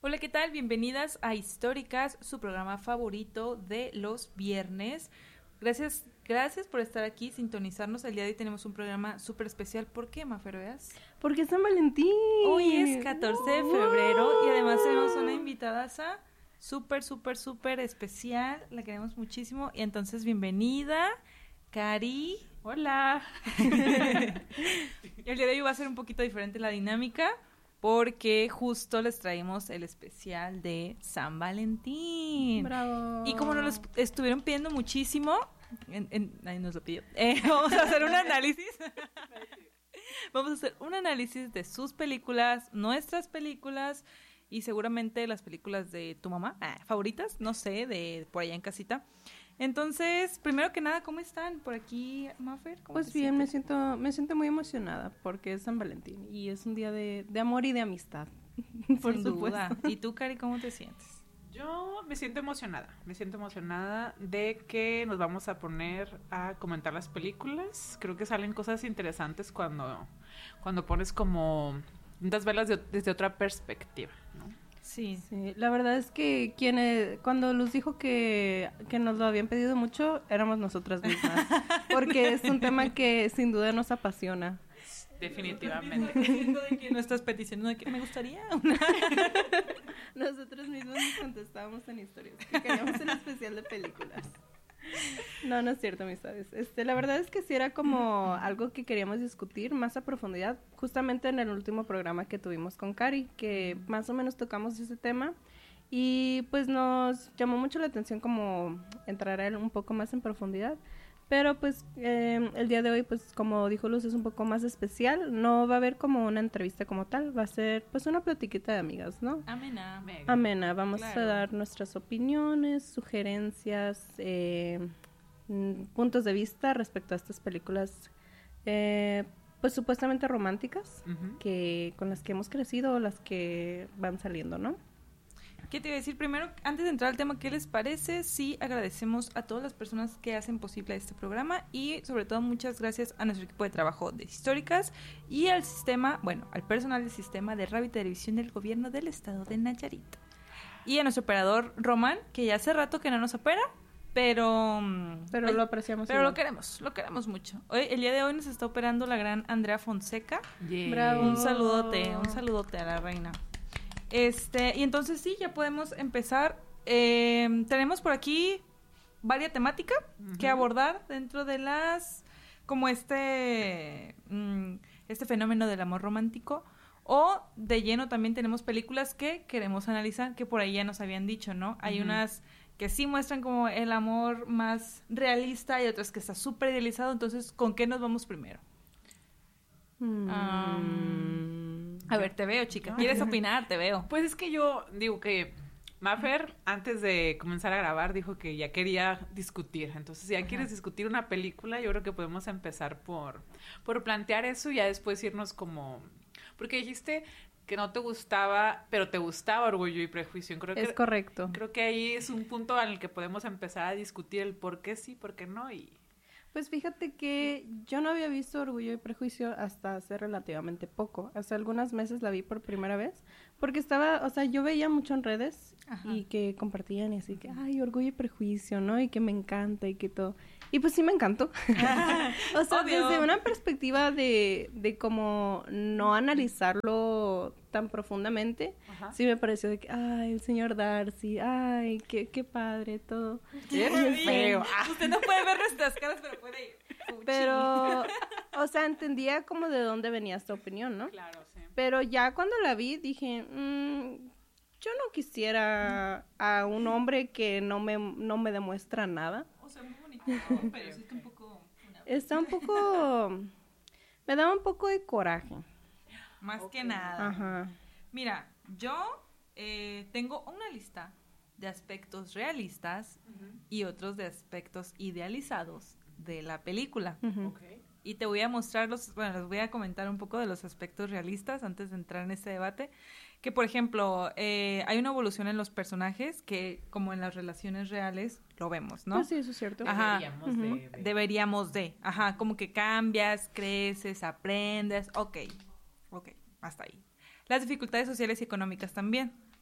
Hola, ¿qué tal? Bienvenidas a Históricas, su programa favorito de los viernes. Gracias por estar aquí, sintonizarnos. El día de hoy tenemos un programa súper especial. ¿Por qué, Mafer, veas? Porque es San Valentín. Hoy es 14 de febrero y además tenemos una invitadaza súper especial. La queremos muchísimo. Y entonces, bienvenida, Cari. Hola. El día de hoy va a ser un poquito diferente la dinámica, porque justo les traemos el especial de San Valentín. Bravo. Y como nos lo estuvieron pidiendo muchísimo, nadie nos lo pidió, vamos a hacer un análisis. Vamos a hacer un análisis de sus películas, nuestras películas y seguramente las películas de tu mamá, favoritas, no sé, de por allá en casita. Entonces, primero que nada, ¿cómo están por aquí, Mafer? Pues bien, me siento muy emocionada porque es San Valentín y es un día de amor y de amistad. Por Sin duda. ¿Y tú, Cari, cómo te sientes? Yo me siento emocionada de que nos vamos a poner a comentar las películas. Creo que salen cosas interesantes cuando pones como intentas verlas desde otra perspectiva, ¿no? Sí. La verdad es que cuando Luz dijo que nos lo habían pedido mucho, éramos nosotras mismas, porque es un tema que sin duda nos apasiona. Definitivamente. De que nuestras peticiones, de que me gustaría Nosotros mismos nos contestábamos en historias que queríamos un especial de películas. No es cierto, amistades. La verdad es que sí era como algo que queríamos discutir más a profundidad, justamente en el último programa que tuvimos con Cari, que más o menos tocamos ese tema y pues nos llamó mucho la atención como entrar a él un poco más en profundidad. Pero pues el día de hoy, pues como dijo Luz, es un poco más especial. No va a haber como una entrevista como tal, va a ser pues una platiquita de amigas, ¿no? Amena. Vamos a dar nuestras opiniones, sugerencias, puntos de vista respecto a estas películas, pues supuestamente románticas, que con las que hemos crecido o las que van saliendo, ¿no? ¿Qué te iba a decir? Primero, antes de entrar al tema, ¿qué les parece? Sí, agradecemos a todas las personas que hacen posible este programa y sobre todo muchas gracias a nuestro equipo de trabajo de Históricas y al al personal del sistema de radio y televisión del gobierno del estado de Nayarit. Y a nuestro operador Román, que ya hace rato que no nos opera, pero lo apreciamos. Pero lo queremos mucho. El día de hoy nos está operando la gran Andrea Fonseca. Yeah. Bravo. Un saludote a la reina. Y entonces sí, ya podemos empezar. Tenemos por aquí varias temáticas que abordar dentro de las, como este fenómeno del amor romántico, o de lleno también tenemos películas que queremos analizar, que por ahí ya nos habían dicho, ¿no? Hay unas que sí muestran como el amor más realista y otras que está súper idealizado. Entonces, ¿con qué nos vamos primero? A ver, te veo, chica. ¿Quieres opinar? Te veo. Pues es que yo digo que Mafer, antes de comenzar a grabar, dijo que ya quería discutir. Entonces, si ya quieres discutir una película, yo creo que podemos empezar por plantear eso y ya después irnos como... Porque dijiste que no te gustaba, pero te gustaba Orgullo y Prejuicio. Es correcto. Creo que ahí es un punto en el que podemos empezar a discutir el por qué sí, por qué no y... Pues fíjate que yo no había visto Orgullo y Prejuicio hasta hace relativamente poco. Hace algunos meses la vi por primera vez. Porque yo veía mucho en redes y que compartían y así que, ay, Orgullo y Prejuicio, ¿no? Y que me encanta y que todo. Y pues sí me encantó. O sea, obvio. Desde una perspectiva de como no analizarlo tan profundamente, sí me pareció de que, ay, el señor Darcy, ay, qué padre, todo. Es feo. Usted no puede ver nuestras caras, pero puede ir. Pero, o sea, entendía como de dónde venía esta opinión, ¿no? Claro, sí. Pero ya cuando la vi dije, yo no quisiera a un hombre que no me demuestra nada. O sea, muy bonito, pero sí está un poco... Está un poco... Me daba un poco de coraje. Más que nada. Ajá. Mira, yo tengo una lista de aspectos realistas y otros de aspectos idealizados de la película. Okay. Y te voy a mostrar les voy a comentar un poco de los aspectos realistas antes de entrar en este debate. Que, por ejemplo, hay una evolución en los personajes que, como en las relaciones reales, lo vemos, ¿no? Pues sí, eso es cierto. Ajá. Deberíamos Ajá, como que cambias, creces, aprendes. Ok, hasta ahí. Las dificultades sociales y económicas también.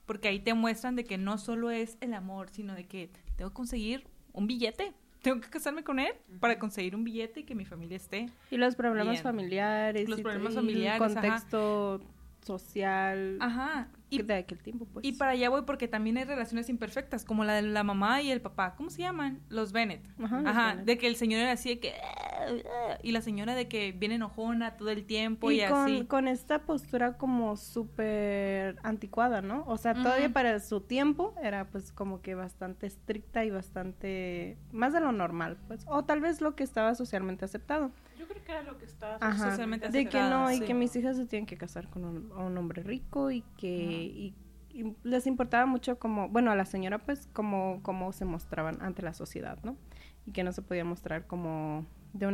porque ahí te muestran de que no solo es el amor, sino de que tengo que conseguir un billete. Tengo que casarme con él para conseguir un billete y que mi familia esté. Y los problemas bien. familiares. Los y problemas el familiares, contexto social. Ajá. De aquel tiempo, pues. Y para allá voy porque también hay relaciones imperfectas, como la de la mamá y el papá. ¿Cómo se llaman? Los Bennett. Ajá, los Ajá. Bennett. De que el señor era así de que... Y la señora de que viene enojona todo el tiempo y con, así. con esta postura como súper anticuada, ¿no? O sea, todavía para su tiempo era pues como que bastante estricta y bastante más de lo normal, pues. O tal vez lo que estaba socialmente aceptado. Yo creo que era lo que estaba Ajá, socialmente de que no, y sí. que mis hijas se tienen que casar con un hombre rico y que y les importaba mucho como, bueno, a la señora pues como se mostraban ante la sociedad, ¿no? Y que no se podía mostrar como de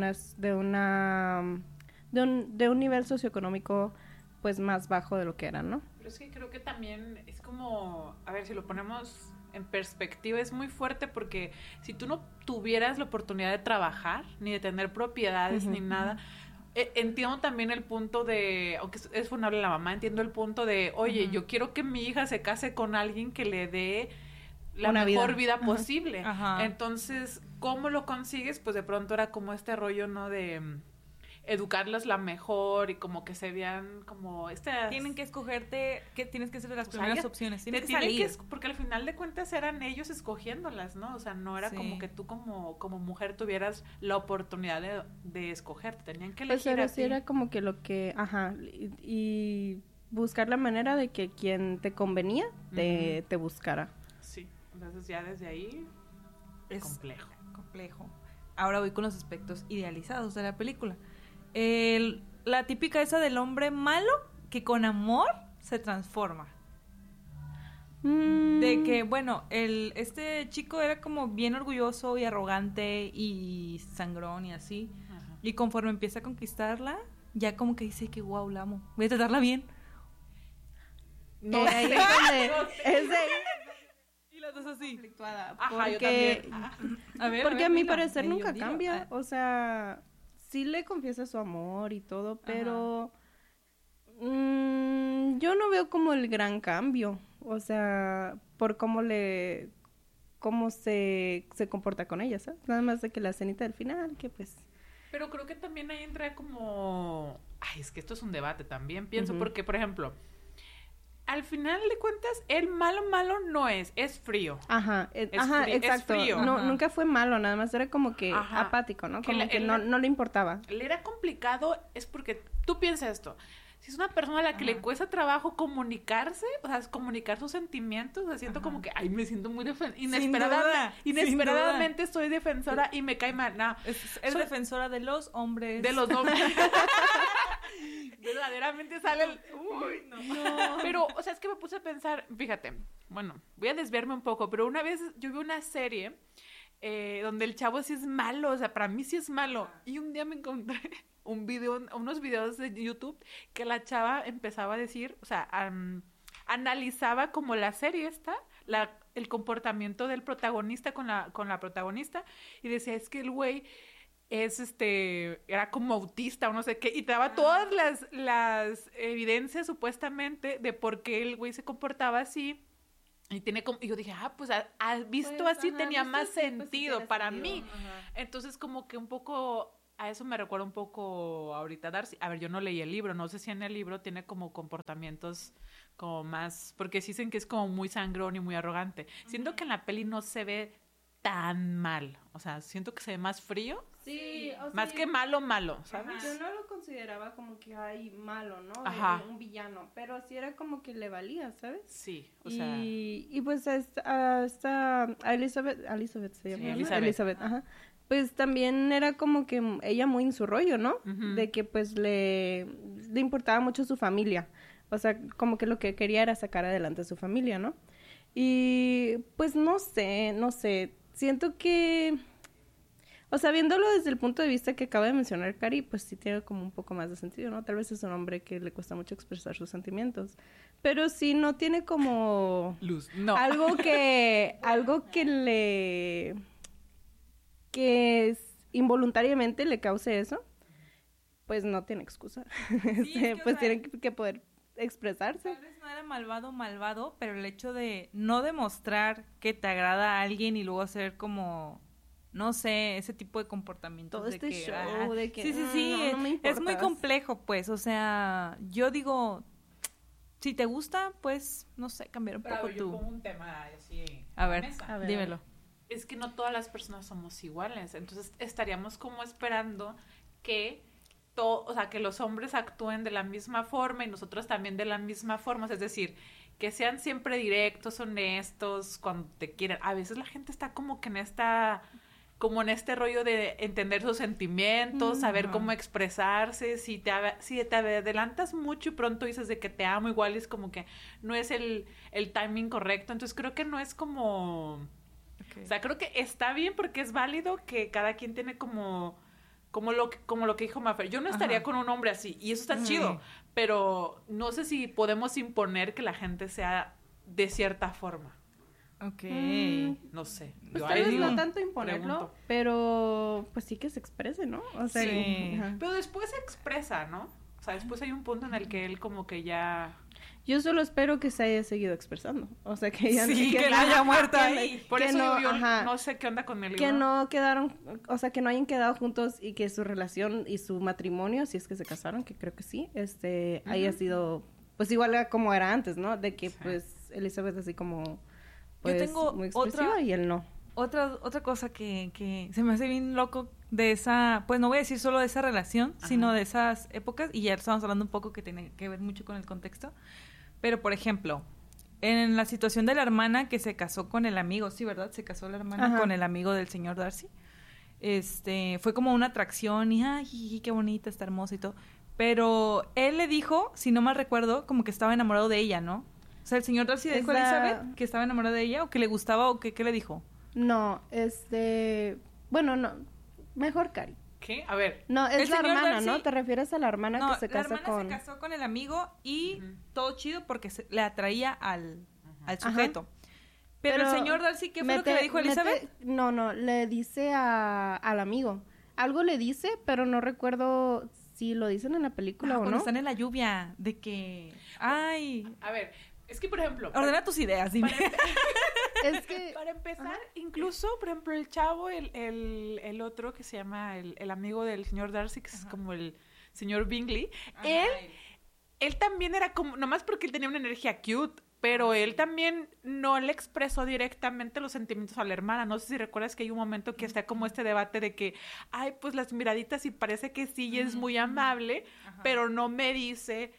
un nivel socioeconómico pues más bajo de lo que eran, ¿no? Pero es que creo que también es como, a ver, si lo ponemos en perspectiva, es muy fuerte porque si tú no tuvieras la oportunidad de trabajar, ni de tener propiedades, ni nada, entiendo también el punto de, aunque es vulnerable la mamá, entiendo el punto de, oye, yo quiero que mi hija se case con alguien que le dé la Una mejor vida. vida posible. Ajá. Entonces, ¿cómo lo consigues? Pues de pronto era como este rollo, ¿no? De educarlas la mejor y como que se vean como estas... Tienen que escogerte, que tienes que ser de las O sea, primeras ya opciones. te Tienes que tienen salir. porque al final de cuentas eran ellos escogiéndolas, ¿no? O sea, no era Sí. como que tú como mujer tuvieras la oportunidad de escoger, te tenían que Pues elegir ahora a sí ti. era como que lo que, ajá, y buscar la manera de que quien te convenía te buscara. Sí, entonces ya desde ahí Es complejo. complejo. Ahora voy con los aspectos idealizados de la película. La típica esa del hombre malo que con amor se transforma. De que, bueno, este chico era como bien orgulloso y arrogante y sangrón y así. Ajá. Y conforme empieza a conquistarla, ya como que dice que wow, la amo. Voy a tratarla bien. No ahí sé. es donde No sé. es de Y las dos así. conflictuada, Ajá, yo porque también. porque a mi dilo. parecer Dilo, nunca dilo. cambia, o sea, sí le confiesa su amor y todo, pero yo no veo como el gran cambio, o sea, por cómo se comporta con ella, ¿sabes? Nada más de que la escenita del final, que pues... Pero creo que también ahí entra como... Ay, es que esto es un debate también, pienso, Ujú. porque, por ejemplo, al final de cuentas, el malo no es frío. Ajá, Es exacto. frío. No, Ajá. nunca fue malo, nada más era como que Ajá. apático, ¿no? Que Como la- que el- no le importaba. Le era complicado es porque tú piensas esto. Si es una persona a la que le cuesta trabajo comunicarse, o sea, comunicar sus sentimientos, o sea, siento como que, ay, me siento muy inesperadamente soy defensora y me cae mal. No, Es soy defensora de los hombres. de los hombres. Verdaderamente sale el... Uy, no. Pero, o sea, es que me puse a pensar, fíjate, bueno, voy a desviarme un poco, pero una vez yo vi una serie donde el chavo sí es malo, o sea, para mí sí es malo. Y un día me encontré unos videos de YouTube que la chava empezaba a decir, o sea, analizaba como la serie el comportamiento del protagonista con la protagonista, y decía, es que el güey era como autista o no sé qué, y te daba todas las evidencias supuestamente de por qué el güey se comportaba así. Y yo dije, pues visto Pues, así ajá, tenía visto más así, pues, sí sentido tiene para sentido, mí. ajá. Entonces como que un poco, a eso me recuerda un poco ahorita Darcy. A ver, yo no leí el libro, no sé si en el libro tiene como comportamientos como más, porque sí dicen que es como muy sangrón y muy arrogante. Siento que en la peli no se ve tan mal, o sea, siento que se ve más frío, Sí, o sea, más que malo, ¿sabes? yo no lo consideraba como que ay malo, ¿no? Ajá. Un villano, pero sí era como que le valía, ¿sabes? Sí, o sea... Y pues a Elizabeth se llama, Sí, ¿no? Elizabeth. Ajá. Pues también era como que ella muy en su rollo, ¿no? Ujú. De que pues le importaba mucho su familia. O sea, como que lo que quería era sacar adelante a su familia, ¿no? Y pues no sé. Siento que, o sea, viéndolo desde el punto de vista que acaba de mencionar Cari, pues sí tiene como un poco más de sentido, ¿no? Tal vez es un hombre que le cuesta mucho expresar sus sentimientos. Pero sí no tiene como Luz, no. algo que involuntariamente le cause eso, pues no tiene excusa. es que, o Pues sea, tiene que poder expresarse. Tal vez no era malvado, pero el hecho de no demostrar que te agrada a alguien y luego hacer como, no sé, ese tipo de comportamientos. Todo de este que, show de que sí, no me es muy importas. complejo, pues, o sea, yo digo, si te gusta, pues, no sé, cambiar un Pero poco yo tú. pongo un tema así A en la ver, mesa. dímelo. Es que no todas las personas somos iguales, entonces estaríamos como esperando que o sea, que los hombres actúen de la misma forma y nosotros también de la misma forma, es decir, que sean siempre directos, honestos, cuando te quieren. A veces la gente está como que en este rollo de entender sus sentimientos, saber Ajá. cómo expresarse, si te adelantas mucho y pronto dices de que te amo, igual es como que no es el timing correcto, entonces creo que no es como... Okay. O sea, creo que está bien porque es válido que cada quien tiene como lo que dijo Mafer. Yo no estaría Ajá. con un hombre así, y eso está chido, pero no sé si podemos imponer que la gente sea de cierta forma. Ok. No sé. Pues Yo tal ahí vez digo, no tanto imponerlo, pregunto. pero pues sí que se exprese, ¿no? O sea, Sí. ajá. Pero después se expresa, ¿no? O sea, después hay un punto en el que él como que ya... Yo solo espero que se haya seguido expresando. O sea, que ya Sí, que no la- haya muerto que- ahí. Por que eso no, yo ajá, no sé qué onda con el libro. que no quedaron, o sea, que no hayan quedado juntos y que su relación y su matrimonio, si es que se casaron, que creo que sí, haya sido, pues igual a como era antes, ¿no? De que, Sí. pues, Elizabeth así como, pues, tengo muy expresiva y él no. Otra cosa que se me hace bien loco de esa, pues no voy a decir solo de esa relación, Ajá. sino de esas épocas, y ya estamos hablando un poco que tiene que ver mucho con el contexto, pero por ejemplo, en la situación de la hermana que se casó con el amigo, sí, ¿verdad? Se casó la hermana Ajá. con el amigo del señor Darcy. Fue como una atracción y ay, jiji, qué bonita, está hermosa y todo. Pero él le dijo, si no mal recuerdo, como que estaba enamorado de ella, ¿no? O sea, el señor Darcy le Es dijo a la- Elizabeth que estaba enamorado de ella o que le gustaba o que, ¿qué le dijo? No, bueno, no, mejor Cari. ¿Qué? A ver. No, es El la señor hermana, Darcy- ¿no? ¿Te refieres a la hermana No, que se la casa hermana con...? se casó con el amigo y Ujú. todo chido porque le atraía al Ajá. sujeto. Pero el señor Darcy, ¿qué fue lo que le dijo a Elizabeth? No, le dice al amigo. Algo le dice, pero no recuerdo si lo dicen en la película o Cuando no. están en la lluvia, de que, ay, A ver, es que por ejemplo... ordena tus ideas, dime. Es que... Para empezar, incluso, por ejemplo, el chavo, el otro que se llama el amigo del señor Darcy, que es como el señor Bingley, él también era como, nomás porque él tenía una energía cute, pero él también no le expresó directamente los sentimientos a la hermana. No sé si recuerdas que hay un momento que está como este debate de que, ay, pues las miraditas y parece que sí y es muy amable, pero no me dice...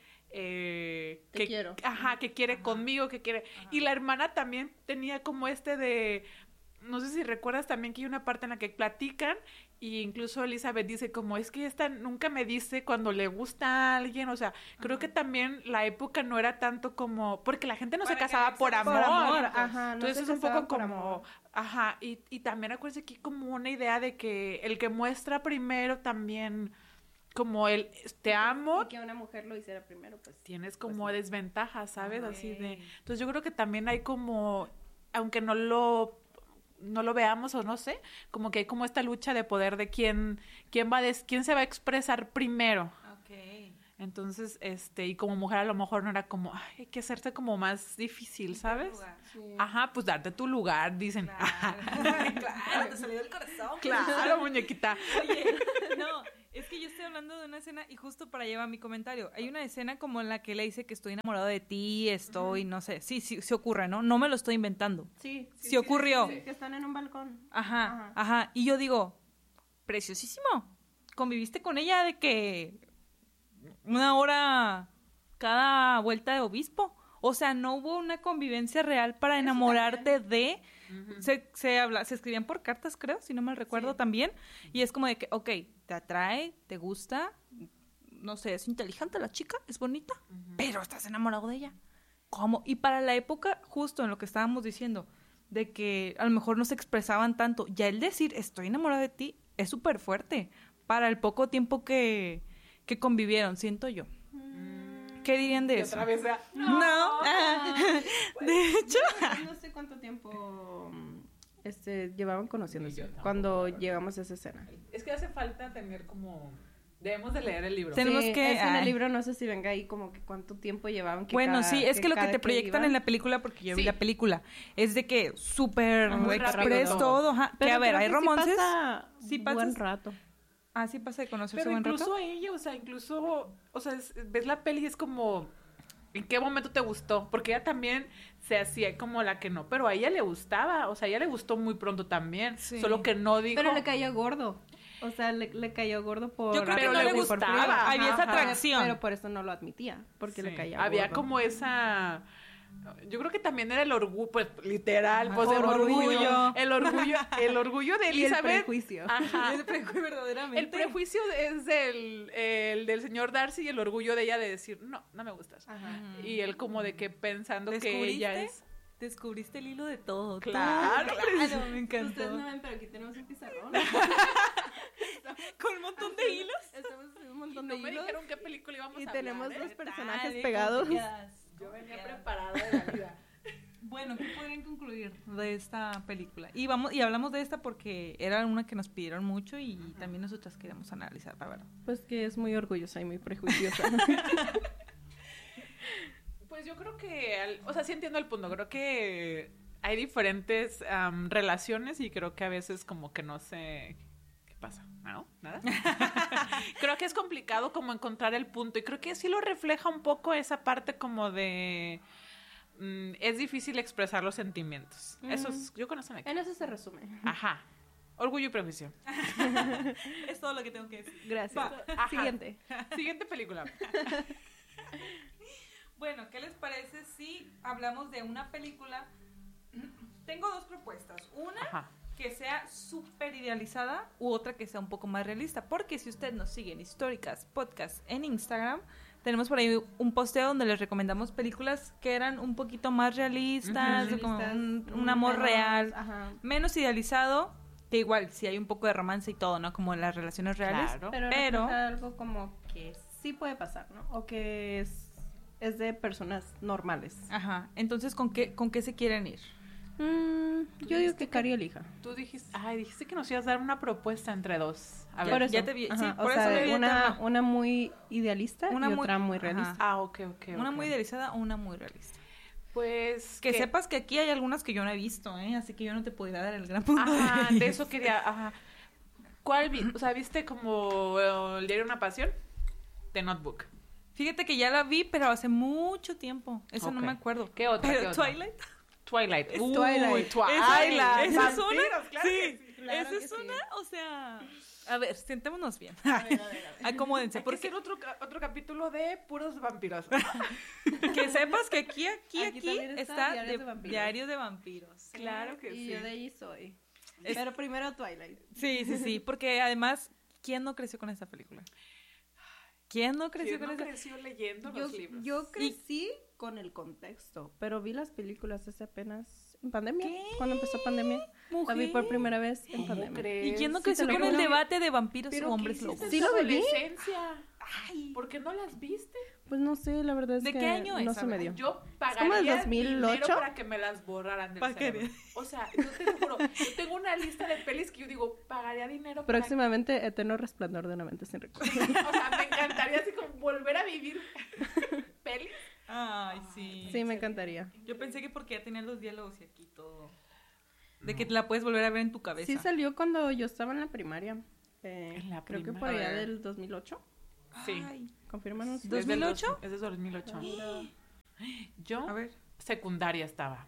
Te quiero. Ajá, que quiere conmigo, que quiere... Y la hermana también tenía como de... No sé si recuerdas también que hay una parte en la que platican y incluso Elizabeth dice como, es que esta nunca me dice cuando le gusta a alguien, o sea, creo que también la época no era tanto como... Porque la gente no se Para que casaba no por se- amor. por amor, ajá, no Entonces se es un casaban poco por como... amor. Ajá, y también acuérdense que hay como una idea de que el que muestra primero también... Como el te amo, Y que una mujer lo hiciera primero, pues... tienes como desventajas, ¿sabes? Ok. Así de... Entonces yo creo que también hay como, aunque no lo veamos o no sé, como que hay como esta lucha de poder de quién se va a expresar primero. Okay. Entonces, y como mujer a lo mejor no era como, ay, hay que hacerse como más difícil, ¿sabes? Sí. Ajá, pues darte tu lugar, dicen. Claro, te salió del corazón. Claro, muñequita. Oye, no, es que yo estoy hablando de una escena y justo para llevar mi comentario. Hay una escena como en la que le dice que estoy enamorado de ti, no sé, sí ocurre, ¿no? No me lo estoy inventando. Sí. Sí ocurrió. Que están en un balcón. Ajá. Y yo digo, preciosísimo. Conviviste con ella de que 1 hora cada vuelta de obispo. O sea, no hubo una convivencia real para enamorarte de... Se escribían por cartas, creo, si no mal recuerdo también. Y es como de que, ok, te atrae, te gusta, no sé, es inteligente la chica, es bonita, pero estás enamorado de ella. ¿Cómo? Y para la época, justo en lo que estábamos diciendo, de que a lo mejor no se expresaban tanto, ya el decir estoy enamorada de ti es súper fuerte para el poco tiempo que convivieron, siento yo. ¿Qué dirían de eso? Otra vez, No. De hecho. No sé cuánto tiempo llevaban conociéndose cuando llegamos a esa escena. Es que hace falta tener como Debemos de leer el libro. Tenemos que... Es en el libro, no sé si venga ahí como que cuánto tiempo llevaban. Bueno, sí, es que lo que te proyectan en la película, porque yo vi la película, es de que súper express todo, ajá. Que a ver, hay romances. Sí pasa buen rato. Ah, sí pasa de conocerse pero buen rato. Incluso ella, o sea, ves la peli y es como... ¿En qué momento te gustó? Porque ella también se hacía como la que no, pero a ella le gustaba, o sea, a ella le gustó muy pronto también, solo que no dijo... Pero le cayó gordo, o sea, le cayó gordo por... Yo creo que no le gustaba, había esa atracción. Pero por eso no lo admitía, porque le caía gordo. Había como esa... Yo creo que también era el orgullo, pues literal, pues el orgullo de Elizabeth. Y el prejuicio. Ajá. El prejuicio verdaderamente. El prejuicio es del señor Darcy y el orgullo de ella de decir, no me gustas. Ajá. Y él como de que pensando que ella es... Descubriste el hilo de todo. Claro, me encantó. Ustedes no ven, pero aquí tenemos un pizarrón. Con un montón de hilos. Estamos haciendo un montón de hilos. No me dijeron qué película íbamos a hablar. Y tenemos los personajes pegados. Yo venía preparada de la vida. Bueno, ¿qué podrían concluir de esta película? Y hablamos de esta porque era una que nos pidieron mucho y también nosotras queríamos analizar, la verdad. Pues que es muy orgullosa y muy prejuiciosa. Pues yo creo que, o sea, sí entiendo el punto. Creo que hay diferentes relaciones y creo que a veces como que no sé... ¿Qué pasa? ¿No? ¿Nada? Creo que es complicado como encontrar el punto y creo que sí lo refleja un poco esa parte como de... es difícil expresar los sentimientos. Eso es, yo con eso me quedo. En eso se resume. Ajá. Orgullo y prejuicio. Es todo lo que tengo que decir. Gracias. Siguiente. Siguiente película. Bueno, ¿qué les parece si hablamos de una película? Tengo dos propuestas. Una que sea súper idealizada u otra que sea un poco más realista. Porque si ustedes nos siguen Históricas Podcast en Instagram, tenemos por ahí un posteo donde les recomendamos películas que eran un poquito más realistas, como un amor real, menos idealizado, que igual sí hay un poco de romance y todo, ¿no? Como en las relaciones reales. Claro. Pero algo como que sí puede pasar, ¿no? O que es de personas normales. Ajá. Entonces, ¿con qué se quieren ir? Yo digo que Cari elija. Tú dijiste que nos ibas a dar una propuesta entre dos. A ver, por eso. Ya te vi. Sí, o por sea, eso me vi una muy idealista y otra muy realista. Ah, ok. Una muy idealizada o una muy realista. Pues... Que sepas que aquí hay algunas que yo no he visto, ¿eh? Así que yo no te podría dar el gran punto de eso quería... Ajá. ¿Cuál o sea, viste como El diario de una pasión? The Notebook. Fíjate que ya la vi, pero hace mucho tiempo. Eso no me acuerdo. ¿Qué otra? Pero Twilight. Twilight. Twilight. Esa es una. Claro sí. Claro esa es una, o sea... A ver, sentémonos bien. A ver. Acomódense. Hay que hacer otro capítulo de puros vampiros. Que sepas que aquí también está Diarios de Vampiros. Diarios de Vampiros. Claro que sí. Y yo de ahí soy. Pero primero Twilight. Sí. Porque además, ¿quién no creció con esta película? ¿Quién no creció con esta? creció leyendo los libros? Yo crecí con el contexto, pero vi las películas hace apenas en pandemia. ¿Qué? Cuando empezó pandemia. Mujer. La vi por primera vez en pandemia. crees? ¿Y quién no Sí, creció te lo con el juro. debate de vampiros o hombres ¿qué lobos? hiciste Sí en tu lo viví. adolescencia? Ay, ¿por qué no las viste? Pues no sé, la verdad es ¿De que qué año es? no A se me ver, dio. Yo como pagaría del 2008. dinero para que me las borraran del ¿Para qué? cerebro. O sea, yo te lo juro, yo tengo una lista de pelis que yo digo, pagaría dinero para Próximamente, Eterno Resplandor de una mente sin recuerdo. O sea, me encantaría así como volver a vivir pelis. Ay, sí. Sí, me encantaría. Yo pensé que porque ya tenían los diálogos y aquí todo. De que la puedes volver a ver en tu cabeza. Sí salió cuando yo estaba en la primaria. En la creo que por primaria. allá del 2008. Sí. Ay. Confírmanos. ¿2008? Es de 2008. Yo, A ver. secundaria estaba.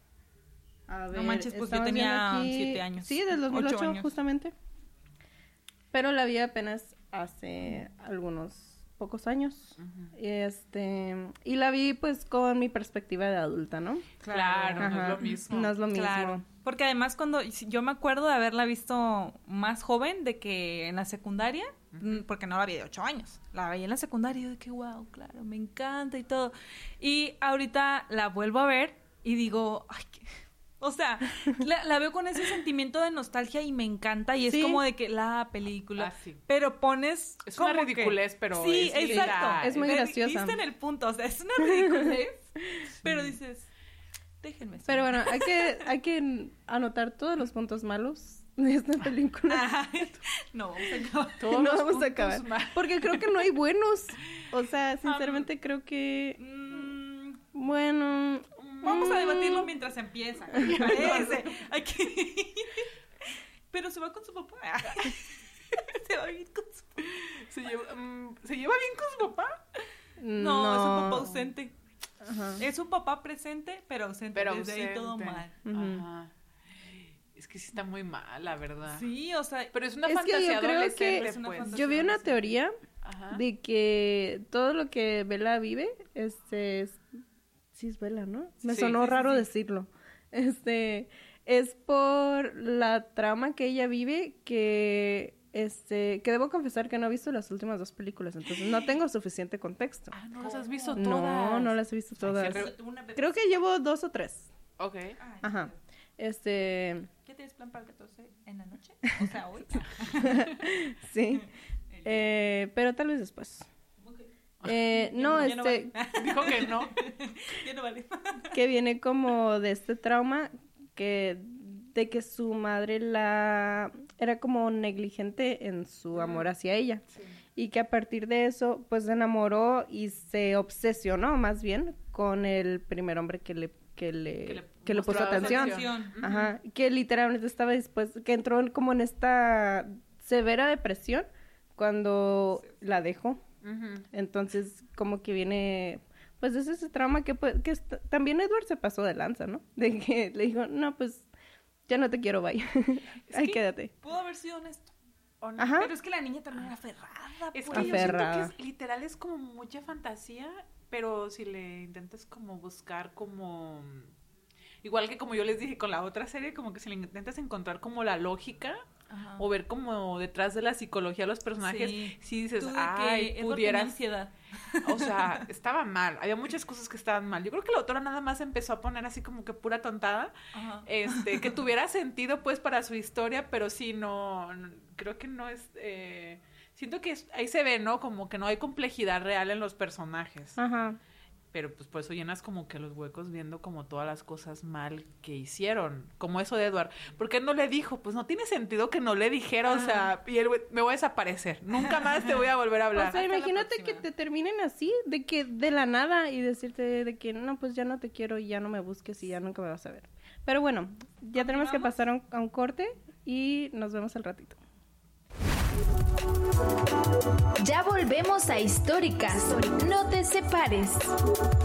A ver, No manches, pues yo estamos tenía viendo aquí- 7 años. Sí, del 8 2008 años. justamente. Pero la vi apenas hace algunos pocos años. Y la vi pues con mi perspectiva de adulta, ¿no? Claro, no Ajá. es lo mismo. No es lo mismo. Claro. Porque además yo me acuerdo de haberla visto más joven de que en la secundaria, porque no la vi de 8 años, la vi en la secundaria y yo de que wow, claro, me encanta y todo. Y ahorita la vuelvo a ver y digo, ay, o sea, la veo con ese sentimiento de nostalgia y me encanta y es Sí. como de que la película, sí. pero pones Es como una que- ridiculez, pero sí, es linda. exacto, Es muy graciosa. Diste en el punto, o sea, es una ridiculez, pero dices, déjenme ser. Pero bueno, hay que anotar todos los puntos malos de esta película. No, vamos a acabar. Todos No los vamos a puntos acabar. mal. Porque creo que no hay buenos. O sea, sinceramente creo que... Bueno... Vamos a debatirlo mientras empieza. ¿Qué parece? Pero se va con su papá. Se va bien con su papá. ¿Se lleva bien con su papá? No, es un papá ausente. Ajá. Es un papá presente, pero ausente. Pero Desde ahí todo mal. Ajá. Es que sí está muy mal, la verdad. Sí, o sea... Pero es una Es que fantasía yo creo adolescente, que es una pues. fantasía. Yo vi una teoría Ajá. de que todo lo que Bella vive, sí es Bella, ¿no? Me Sí, sonó sí, raro sí. decirlo. Es por la trama que ella vive que debo confesar que no he visto las últimas 2 películas, entonces no tengo suficiente contexto. Ah, ¿no las has visto No, todas? no las he visto todas. Ay, Creo que llevo 2 o 3. Ok. Ajá. ¿Qué tienes plan para el 14 en la noche? O sea, hoy. Sí. Pero tal vez después. No, Ya no vale. Dijo que no. Ya no vale. que viene como de este trauma de que su madre era como negligente en su amor hacia ella. Sí. Y que a partir de eso, pues se enamoró y se obsesionó más bien con el primer hombre que le puso mostraba atención. Ujú. Ajá, que literalmente estaba dispuesto, que entró como en esta severa depresión cuando la dejó. Ujú. Entonces, como que viene, pues es ese trauma también Edward se pasó de lanza, ¿no? De que le dijo, no, pues ya no te quiero, bye. Ahí que- quédate. Pudo haber sido honesto. ¿O no? Ajá. Pero es que la niña también era aferrada. Es pues. que yo siento Aferrada. que literal es como mucha fantasía, pero si le intentas como buscar como... Igual que como yo les dije con la otra serie, como que si le intentas encontrar como la lógica Ajá. o ver como detrás de la psicología de los personajes, sí dices, Tú de que ay, Edward tenía pudieran... ansiedad. O sea, estaba mal. Había muchas cosas que estaban mal. Yo creo que la autora nada más empezó a poner así como que pura tontada. Ajá. Que tuviera sentido pues para su historia, pero sí, creo que no es... siento que ahí se ve, ¿no? Como que no hay complejidad real en los personajes. Ajá. Pero pues por eso llenas como que los huecos viendo como todas las cosas mal que hicieron. Como eso de Edward. ¿Por qué no le dijo? Pues no tiene sentido que no le dijera, o sea, y el güey, me voy a desaparecer. Nunca más te voy a volver a hablar. O sea, Hasta la imagínate que próxima. te terminen así, de que de la nada y decirte de que no, pues ya no te quiero y ya no me busques y ya nunca me vas a ver. Pero bueno, ya tenemos que pasar a un corte y nos vemos al ratito. Ya volvemos a Históricas. No te separes.